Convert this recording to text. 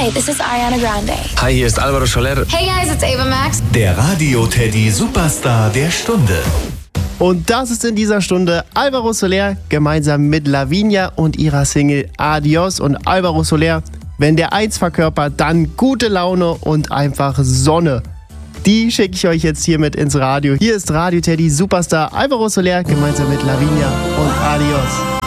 Hi, this is Ariana Grande. Hi, hier ist Alvaro Soler. Hey guys, it's Ava Max. Der Radio Teddy Superstar der Stunde. Und das ist in dieser Stunde Alvaro Soler gemeinsam mit Lavinia und ihrer Single Adios. Und Alvaro Soler, wenn der eins verkörpert, dann gute Laune und einfach Sonne. Die schicke ich euch jetzt hiermit ins Radio. Hier ist Radio Teddy Superstar Alvaro Soler gemeinsam mit Lavinia und Adios.